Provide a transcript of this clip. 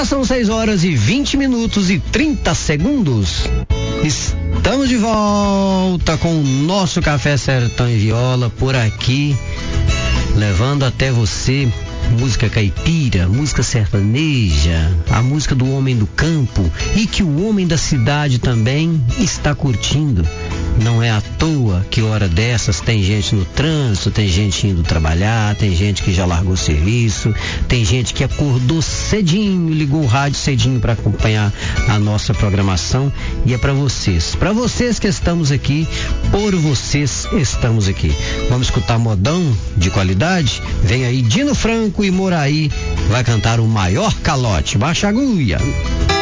são 6h20 e 30 segundos. Estamos de volta com o nosso Café Sertão e Viola por aqui, levando até você música caipira, música sertaneja, a música do homem do campo e que o homem da cidade também está curtindo. Não é à toa que hora dessas tem gente no trânsito, tem gente indo trabalhar, tem gente que já largou o serviço, tem gente que acordou cedinho, ligou o rádio cedinho para acompanhar a nossa programação, e é para vocês que estamos aqui, por vocês estamos aqui. Vamos escutar modão de qualidade? Vem aí Dino Franco e Moraí vai cantar o maior calote. Baixa a agulha.